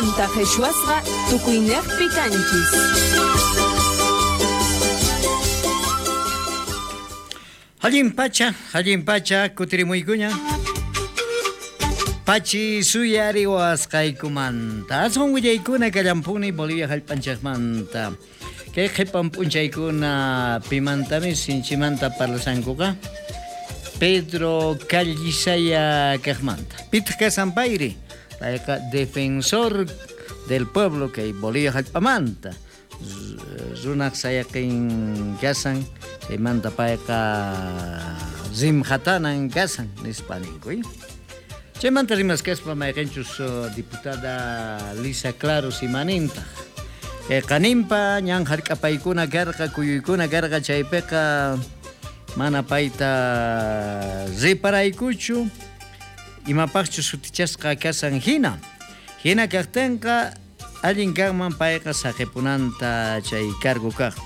Manta Heshwasra Tukuiner Picanchis. Halim Pacha, Kutirimuiguña. Pachi suyari wasqaykumanta. Son willaykuna kallampuni Bolivia hallp'anchaqmanta. Kay qhipan p'unchaykuna pimantami sinchimanta parlasankuqa. Pedro Callisaya kaqmanta. Pitaq kasampayri. Payqa defensor del pueblo kay Bolivia hallp'amanta. Runaq sayaqin kasan chaymanta payqa rimhatanan kasan nispaninkuy. Chaymanta rimas kaspa mayqinchus diputada Lisa Claro Simaninta. Qanimpa ñan hark'apaykuna karqa kuyuykuna karqa chaypiqa mana payta riparaykuchu imapaqchu sutichasqa kasan hina kaqtinqa allin kanman payqa saqipunanta chay cargo kaqta.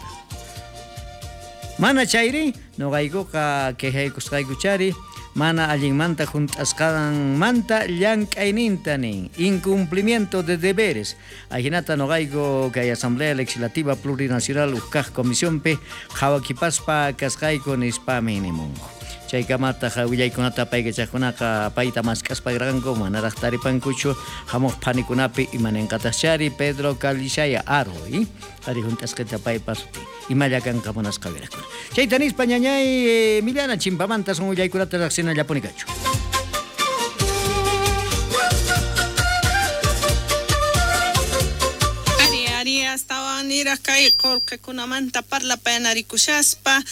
Mana chayri nuqaykuqa quejaykusqaykuchari mana allinmanta juntasqanmanta llank'ayninta nin incumplimiento de deberes ajinata nuqayku kay Asamblea Legislativa Plurinacional ukkaq Comisiónpi qhawakipaspa kasqayku nispami nimunku. Chaykamata willaykunata payqa chaykunaqa payta mask'aspaqranku manaraq taripankuchu hamuq phanikunapi imanenqataqchari Pedro Callisaya Arroy ari juntasqita paypas imallakanqa munasqa wirakuna. Chayta nispa ñañay Emiliana Chimpamanta son willaykunata riqsina llapunikachu. Estaban ir acá y que con amanta parla pena ricuchaspa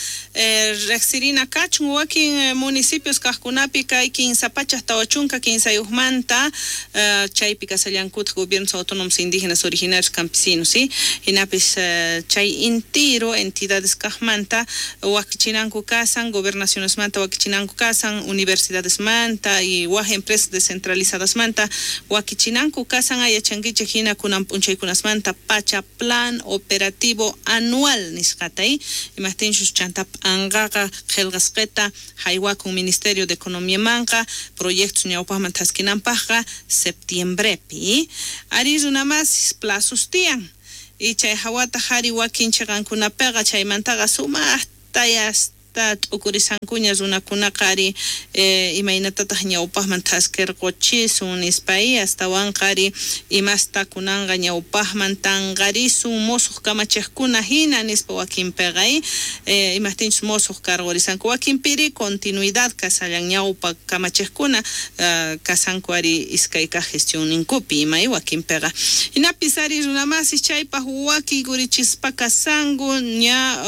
rexirina cachun wakin municipios cascunapi kai kin zapachas tawachunca kin sayusmanta chaypica salyankut gobiernos autónomos indígenas originarios campesinos sí hinapis chay intiro entidades casmanta wakichinanku kasan gobernaciones manta wakichinanku kasan universidades manta y waj empresas descentralizadas manta wakichinanku kasan ayachangiche hina kunan punchay kunas manta pacha plan operativo anual nisqatay imastinchus chantap angaqa qelqasqeta haywa con Ministerio de Economía manqa proyectos ñawpaqman taskinanpaqqa septiembrepi ari runamas plazos tiyan y chay hawata hari wakin chaqankunapiqa chaymantaqa sumaqtayas ukurisankuña runakunaqari imaynatataq ñawpaqman tasqirquchisun nispay astawan qari imastakunanqa ñawpaqman tanqarisun musuq kamachiqkuna hina nispa wakinpiqay imastinchus musuq karqurisanku wakinpiri continuidad kasallan ñawpa kamachiqkuna kasanku ari iskayqa gestión ninkupi imay wakinpiqa hinapis ari runamasis chaypaq wakigurichispa kasanku ña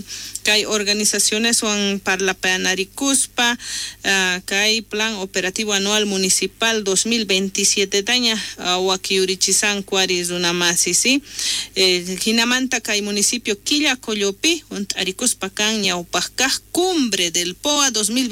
kay organizaciones son parlapanarikuspa kay plan operativo anual municipal 2027 taña wakiurichisanku ari runamasi sí hinamanta kay municipio Quillacollopi arikuspa kan ñawpaqkaq cumbre del POA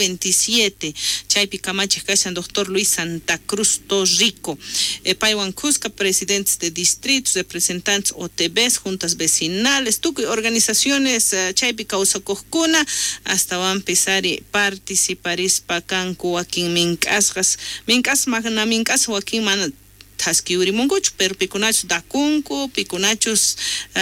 2027 chaypi kamachij kashan doctor Luis Santa Cruz Torrico paywan kusqa presidentes de distritos representantes OTBs juntas vecinales tukuy organizaciones chaypi usakuqkuna hasta van empezar participarispa kanku wakin mink'asqas mana mink'as wakin mana taskiurimunkuchu pero pikunachus dakunku pikunachus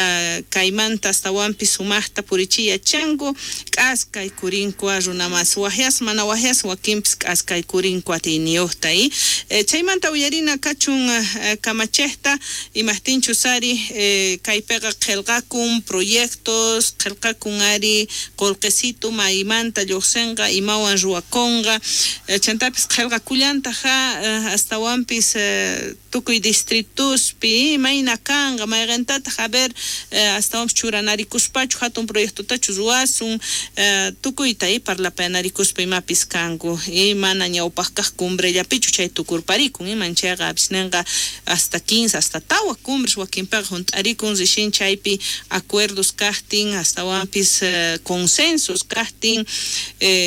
kaymanta hasta wampi sumaqta purichiyachanku k'askay kurinkua runamas wahyas mana wahyas wakinpis k'askay kurinkua tiniyuqtay chaymanta uyarina kachun kamachejta imastinchus ari kaypiqa qillqakun proyectos qillqakun ari qullqisitu maymanta lluqsinqa imawan ruwakunqa chantapis qillqakullantaqa hasta wampis tukuy distrituspi mayna kanqa mayqintataq haber hasta wampis churanarikuspachu hatun proyectotachu ruwasun tukuytay parlapanarikuspa imapis kanku mana ñawpaqkaq cumbrellapichu chay tukurparikun imanchayqa abisninqa hasta 15 hasta tawa cumbres wakinpiqa junt'arikun rishin chaypi acuerdos kaqtin hasta wampis consensos kaqtin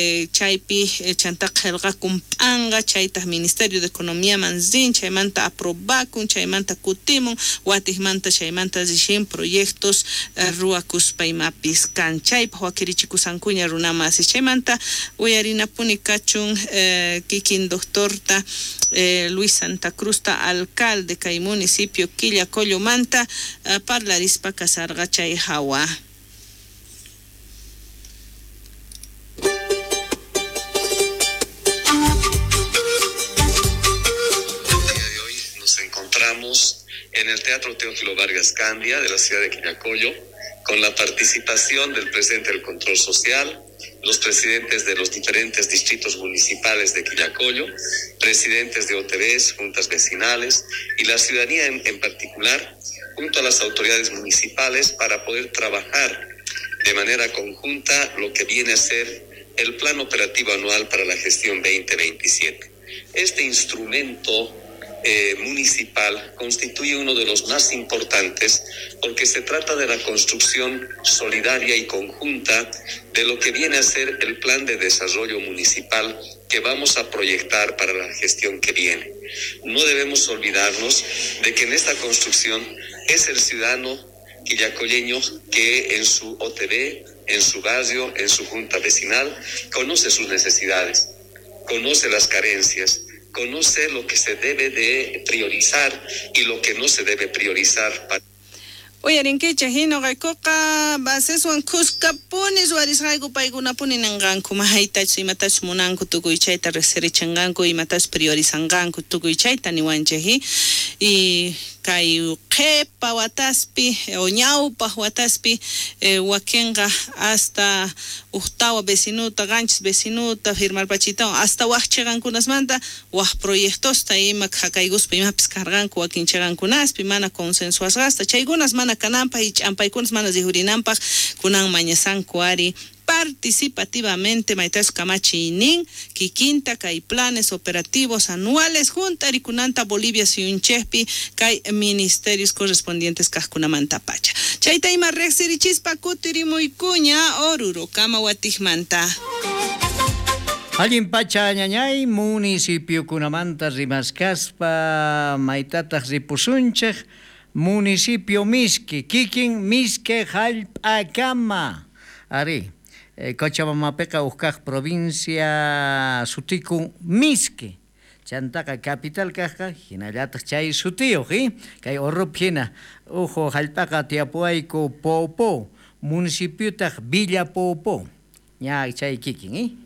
chaypi chantaq qillqakun p'anqa chaytaq Ministerio de Economía manzin chaymanta bakun chaymanta kutimun watijmanta chaymanta rishin proyectos ruakuspaypis kan chaypaq wakirichikusankuña runamasi chaymanta uyarinapuni kachun kikin doctorta Luis Santa Cruzta alcalde kay municipio Quillacollomanta parlarispa kasarqa chay hawa. Encontramos en el Teatro Teófilo Vargas Candia de la ciudad de Quillacollo, con la participación del presidente del Control Social, los presidentes de los diferentes distritos municipales de Quillacollo, presidentes de OTBs, juntas vecinales y la ciudadanía en particular, junto a las autoridades municipales para poder trabajar de manera conjunta lo que viene a ser el Plan Operativo Anual para la Gestión 2027. Este instrumento municipal constituye uno de los más importantes porque se trata de la construcción solidaria y conjunta de lo que viene a ser el plan de desarrollo municipal que vamos a proyectar para la gestión que viene. No debemos olvidarnos de que en esta construcción es el ciudadano quillacolleño que en su OTB, en su barrio, en su junta vecinal, conoce sus necesidades, conoce las carencias, conoce lo que se debe de priorizar y lo que no se debe priorizar. Oyarinke chahino gaikoqa baseswan kuskapunis warisqayku paykunapuni nanqanku mahaytach imatach munanku tukuy chayta reserichanqanku imatach priorizanqanku tukuy chayta niwanchahi y kay qhepa wataspi o ñawpaq wataspi wakinqa hasta octava vecinuta ganchis vecinuta firmarpachitawan hasta waqchiqankunasmanta waq proyectosta ima hakayguspa imapis karqanku wakinchiqankunaspi mana consensuasqasta chaykunas mana kananpaq y ch'ampaykunas mana rihurinanpaq kunan mañasanku ari participativamente maitas kamachinin kikinta kay planes operativos anuales junta rikunanta Bolivia siyunchespi kay ministerios correspondientes kajkunamanta pacha chayta ima reqsirichispa kutirimuykuña oruro kama watijmanta. Allin pacha ñañay municipio kunamanta rimaskaspa maitataq ripusunchaq municipio Misque kikin Misque hallp'akama ari Cochabamapiqa uskaq provincia sutikun Misque chantaqa capital kaqqa hinallataq chay sutiyuq kay Orrup hina ujo hallp'aqa tiapuayku Popo municipiotaq Villa Popo ña chay kikin